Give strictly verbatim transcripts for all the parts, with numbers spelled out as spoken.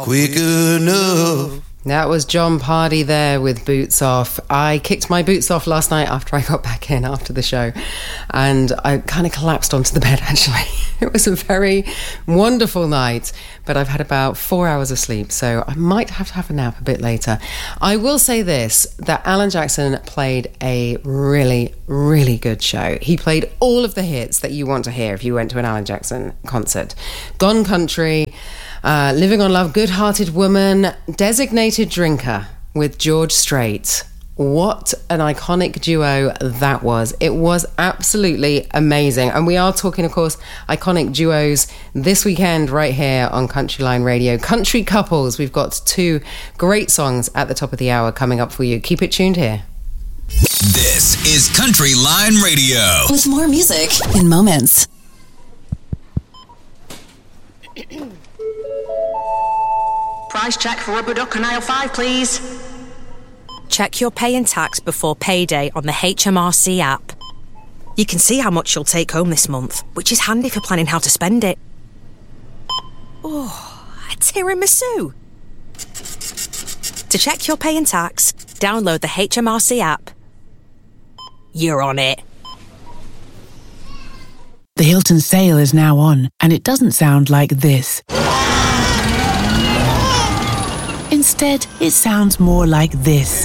quick enough. That was John Pardy there with Boots Off. I kicked my boots off last night after I got back in after the show, and I kind of collapsed onto the bed, actually. It was a very wonderful night, but I've had about four hours of sleep, so I might have to have a nap a bit later. I will say this, that Alan Jackson played a really, really good show. He played all of the hits that you want to hear if you went to an Alan Jackson concert. Gone Country, Uh, Living on Love, Good Hearted Woman, Designated Drinker with George Strait. What an iconic duo that was. It was absolutely amazing. And we are talking, of course, iconic duos this weekend right here on Country Line Radio. Country Couples. We've got two great songs at the top of the hour coming up for you. Keep it tuned here. This is Country Line Radio. With more music in moments. Price check for rubber duck on aisle five, please. Check your pay and tax before payday on the H M R C app. You can see how much you'll take home this month, which is handy for planning how to spend it. Oh, a tiramisu. To check your pay and tax, download the H M R C app. You're on it. The Hilton sale is now on, and it doesn't sound like this. Instead, it sounds more like this.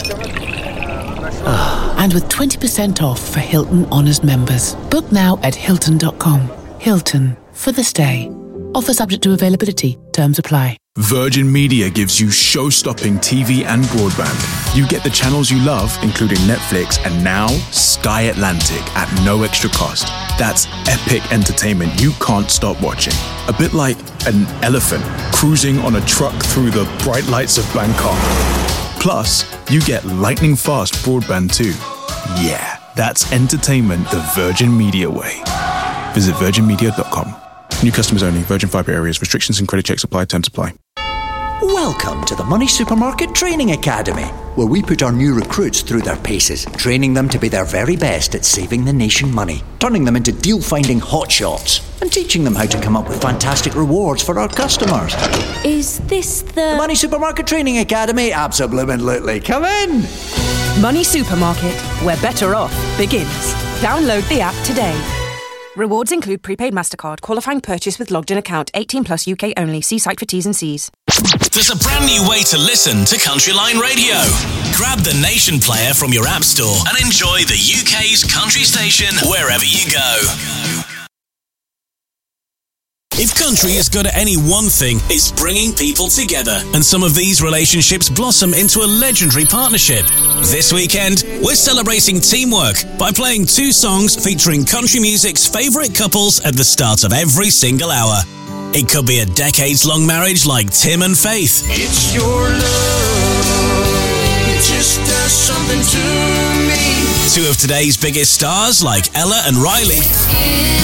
Oh, and with twenty percent off for Hilton Honors members. Book now at Hilton dot com. Hilton, for the stay. Offer subject to availability. Terms apply. Virgin Media gives you show-stopping T V and broadband. You get the channels you love, including Netflix and now Sky Atlantic at no extra cost. That's epic entertainment you can't stop watching. A bit like an elephant cruising on a truck through the bright lights of Bangkok. Plus, you get lightning-fast broadband too. Yeah, that's entertainment the Virgin Media way. Visit virgin media dot com. New customers only. Virgin Fibre areas. Restrictions and credit checks apply. Terms apply. Welcome to the Money Supermarket Training Academy, where we put our new recruits through their paces, training them to be their very best at saving the nation money, turning them into deal-finding hotshots, and teaching them how to come up with fantastic rewards for our customers. Is this the... the Money Supermarket Training Academy? Absolutely. Come in! Money Supermarket, where better off begins. Download the app today. Rewards include prepaid MasterCard, qualifying purchase with logged-in account, eighteen plus U K only. See site for T's and C's. There's a brand new way to listen to Country Line Radio. Grab the Nation player from your app store and enjoy the U K's country station wherever you go. If country is good at any one thing, it's bringing people together. And some of these relationships blossom into a legendary partnership. This weekend, we're celebrating teamwork by playing two songs featuring country music's favourite couples at the start of every single hour. It could be a decades-long marriage like Tim and Faith. It's your love, it just does something to me. Two of today's biggest stars like Ella and Riley.